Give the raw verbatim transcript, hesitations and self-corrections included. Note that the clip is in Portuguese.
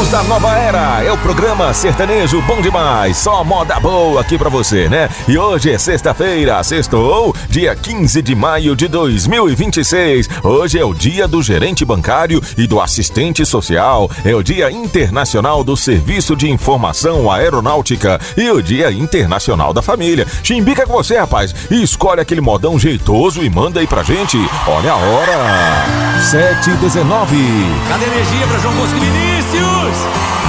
Somos da nova era, é o programa sertanejo bom demais, só moda boa aqui pra você, né? E hoje é sexta-feira, sextou, dia quinze de maio de dois mil e vinte e seis. Hoje é o dia do gerente bancário e do assistente social, é o dia internacional do serviço de informação aeronáutica e o dia internacional da família. Chimbica com você, rapaz, e escolhe aquele modão jeitoso e manda aí pra gente. Olha a hora, sete e dezenove. Cadê energia pra João Bosco e Vinícius?